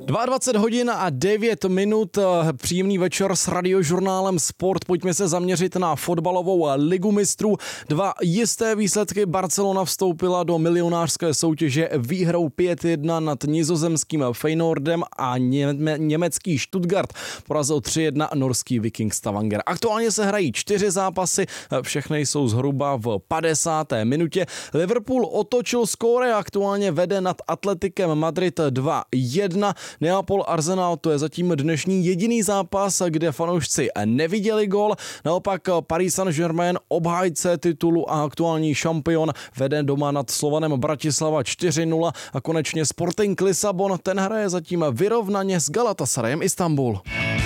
22 hodin a 9 minut, příjemný večer s radiožurnálem Sport. Pojďme se zaměřit na fotbalovou ligu mistrů. Dva jisté výsledky. Barcelona vstoupila do milionářské soutěže výhrou 5-1 nad nizozemským Feyenoordem a německý Stuttgart porazil 3-1 norský Viking Stavanger. Aktuálně se hrají 4 zápasy, všechny jsou zhruba v 50. minutě. Liverpool otočil skóre, aktuálně vede nad Atletikem Madrid 2-1. Neapol Arsenal, to je zatím dnešní jediný zápas, kde fanoušci neviděli gól. Naopak Paris Saint-Germain, obhájce titulu a aktuální šampion, vede doma nad Slovanem Bratislava 4-0 a konečně Sporting Lisabon, ten hraje zatím vyrovnaně s Galatasarayem Istanbul.